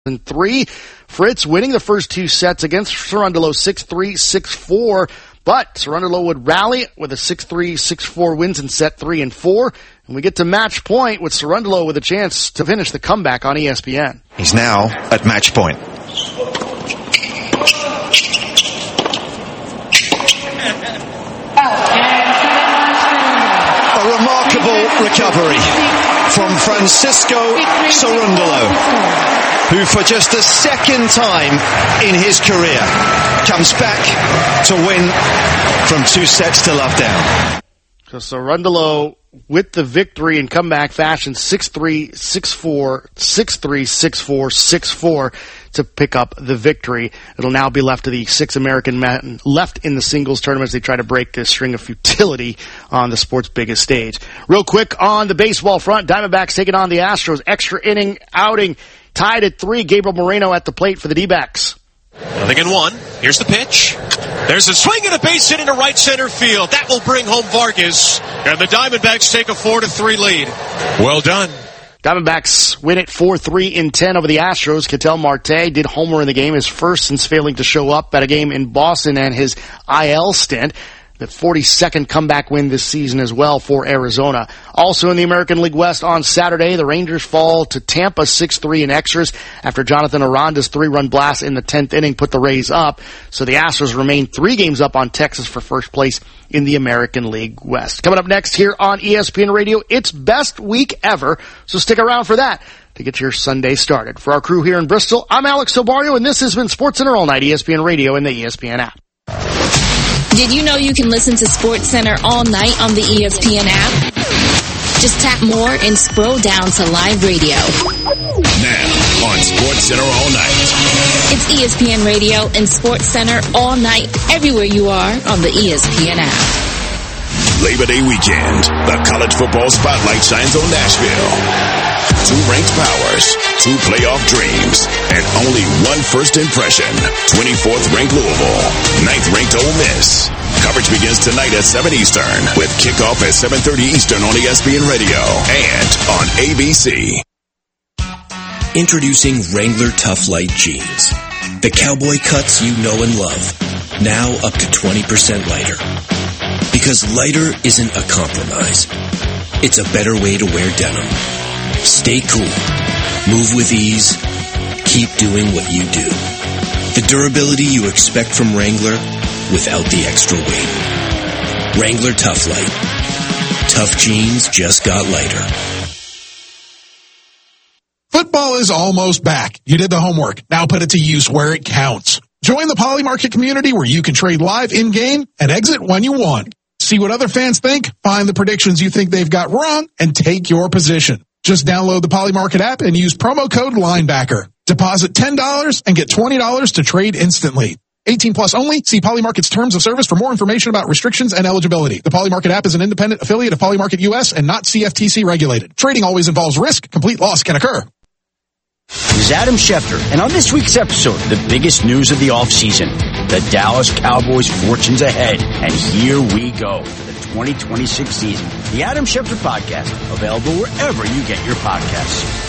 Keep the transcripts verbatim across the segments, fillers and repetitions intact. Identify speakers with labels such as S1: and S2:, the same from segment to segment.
S1: And three, Fritz winning the first two sets against Cerundolo six three, six four, but Cerundolo would rally with a six three, six four wins in set three and four, and we get to match point with Cerundolo with a chance to finish the comeback on E S P N.
S2: He's now at match point. A remarkable recovery from Francisco Cerundolo, who for just the second time in his career comes back to win from two sets to love down.
S1: So Cerundolo with the victory in comeback fashion, six three, six four, six three, six four, six four to pick up the victory. It'll now be left to the six American men left in the singles tournament as they try to break this string of futility on the sport's biggest stage. Real quick on the baseball front, Diamondbacks taking on the Astros. Extra inning outing, tied at three. Gabriel Moreno at the plate for the D-backs.
S3: Nothing in one. Here's the pitch. There's a swing and a base hit into right center field. That will bring home Vargas. And the Diamondbacks take a four to three lead. Well done.
S1: Diamondbacks win it four three in ten over the Astros. Ketel Marte did homer in the game, his first since failing to show up at a game in Boston and his I L stint. The forty-second comeback win this season as well for Arizona. Also in the American League West on Saturday, the Rangers fall to Tampa six three in extras after Jonathan Aranda's three-run blast in the tenth inning put the Rays up. So the Astros remain three games up on Texas for first place in the American League West. Coming up next here on E S P N Radio, it's best week ever, so stick around for that to get your Sunday started. For our crew here in Bristol, I'm Alex Sobario, and this has been SportsCenter All Night, E S P N Radio and the E S P N app.
S4: Did you know you can listen to SportsCenter all night on the E S P N app? Just tap more and scroll down to live radio.
S5: Now on SportsCenter All Night.
S4: It's E S P N Radio and SportsCenter all night, everywhere you are on the E S P N app.
S5: Labor Day weekend, the college football spotlight shines on Nashville. Two ranked powers, two playoff dreams, and only one first impression. twenty-fourth ranked Louisville, ninth ranked Ole Miss. Coverage begins tonight at seven Eastern with kickoff at seven thirty Eastern on E S P N Radio and on A B C.
S6: Introducing Wrangler Tough Light Jeans. The cowboy cuts you know and love. Now up to twenty percent lighter. Because lighter isn't a compromise. It's a better way to wear denim. Stay cool. Move with ease. Keep doing what you do. The durability you expect from Wrangler without the extra weight. Wrangler Tough Light. Tough jeans just got lighter.
S7: Football is almost back. You did the homework. Now put it to use where it counts. Join the Poly Market community where you can trade live in-game and exit when you want. See what other fans think, find the predictions you think they've got wrong, and take your position. Just download the Poly Market app and use promo code Linebacker. Deposit ten dollars and get twenty dollars to trade instantly. eighteen plus only. See Poly Market's terms of service for more information about restrictions and eligibility. The Poly Market app is an independent affiliate of Poly Market U S and not C F T C regulated. Trading always involves risk. Complete loss can occur.
S8: This is Adam Schefter, and on this week's episode, the biggest news of the offseason, the Dallas Cowboys' fortunes ahead, and here we go for the twenty twenty-six season. The Adam Schefter Podcast, available wherever you get your podcasts.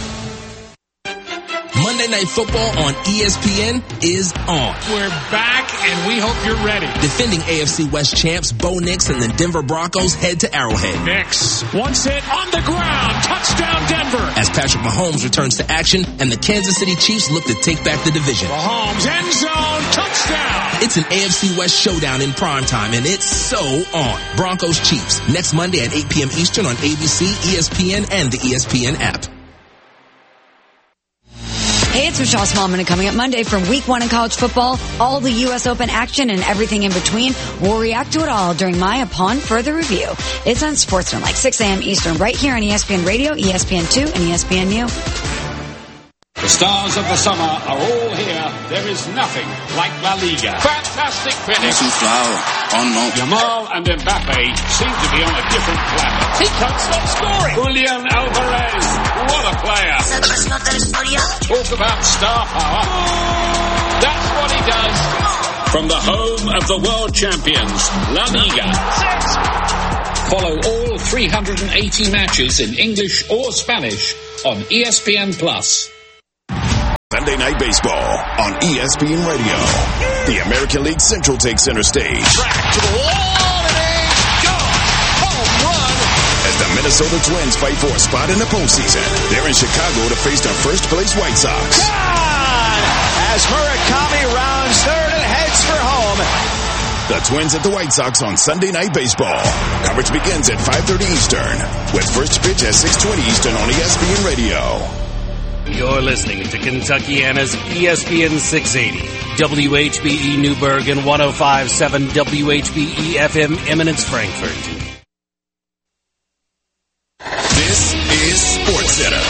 S9: Monday Night Football on E S P N is on.
S10: We're back, and we hope you're ready.
S9: Defending A F C West champs Bo Nix and the Denver Broncos head to Arrowhead.
S10: Nix, once hit on the ground, touchdown Denver.
S9: As Patrick Mahomes returns to action, and the Kansas City Chiefs look to take back the division.
S10: Mahomes, end zone, touchdown.
S9: It's an A F C West showdown in primetime, and it's so on. Broncos Chiefs, next Monday at eight p.m. Eastern on A B C, E S P N, and the E S P N app.
S11: Hey, it's Michelle Smallman, and coming up Monday from week one in college football, all the U S Open action and everything in between. We'll react to it all during my Upon Further Review. It's on SportsCenter, like six a.m. Eastern, right here on E S P N Radio, E S P N two, and E S P N U.
S12: The stars of the summer are all here. There is nothing like La Liga. Fantastic finish. Yamal and Mbappe seem to be on a different planet. He can't stop scoring. Julian Alvarez, what a player. Talk about star power. That's what he does. From the home of the world champions, La Liga. Follow all three hundred eighty matches in English or Spanish on E S P N Plus.
S5: Sunday Night Baseball on E S P N Radio. The American League Central takes center stage.
S3: Track to the wall, and it's gone. Home run.
S5: As the Minnesota Twins fight for a spot in the postseason, they're in Chicago to face their first-place White Sox.
S2: Gone! As Murakami rounds third and heads for home.
S5: The Twins at the White Sox on Sunday Night Baseball. Coverage begins at five thirty Eastern, with first pitch at six twenty Eastern on E S P N Radio.
S13: You're listening to Kentuckiana's E S P N six eighty, W H B E Newburgh, and one oh five point seven W H B E F M Eminence Frankfurt.
S5: This is SportsCenter.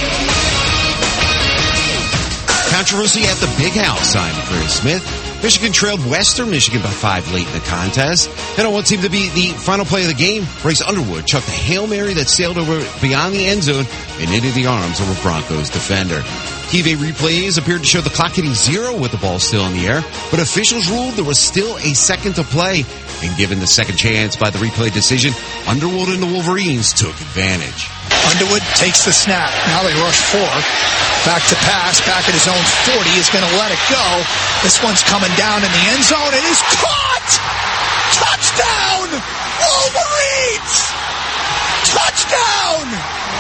S14: Controversy at the Big House, signed Chris Smith. Michigan trailed Western Michigan by five late in the contest. Then on what seemed to be the final play of the game, Bryce Underwood chucked a Hail Mary that sailed over beyond the end zone and into the arms of a Broncos defender. T V replays appeared to show the clock hitting zero with the ball still in the air, but officials ruled there was still a second to play. And given the second chance by the replay decision, Underwood and the Wolverines took advantage.
S15: Underwood takes the snap. Now they rush four. Back to pass. Back at his own forty. Is going to let it go. This one's coming down in the end zone. It is caught! Touchdown! Wolverines! Touchdown!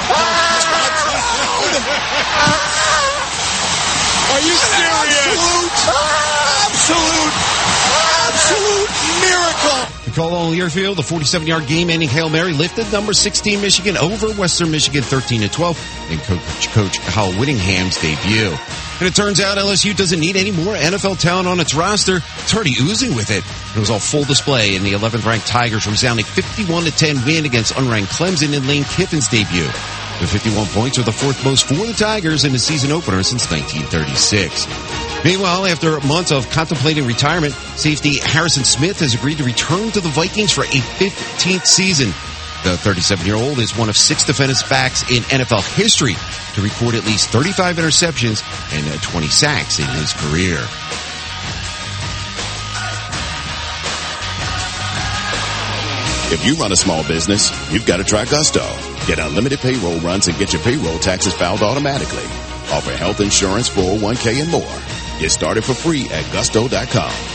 S15: Touchdown!
S3: Are you serious?
S15: Absolute, absolute, absolute miracle.
S14: The call on Learfield, the forty-seven-yard game-ending Hail Mary lifted number sixteen Michigan over Western Michigan thirteen to twelve in Coach, Coach Hal Whittingham's debut. And it turns out L S U doesn't need any more N F L talent on its roster. It's already oozing with it. It was all full display in the eleventh-ranked Tigers' resounding fifty-one to ten win against unranked Clemson in Lane Kiffin's debut. The fifty-one points are the fourth most for the Tigers in the season opener since nineteen thirty-six. Meanwhile, after months of contemplating retirement, safety Harrison Smith has agreed to return to the Vikings for a fifteenth season. The thirty-seven-year-old is one of six defensive backs in N F L history to record at least thirty-five interceptions and twenty sacks in his career.
S5: If you run a small business, you've got to try Gusto. Get unlimited payroll runs and get your payroll taxes filed automatically. Offer health insurance, four oh one k, and more. Get started for free at gusto dot com.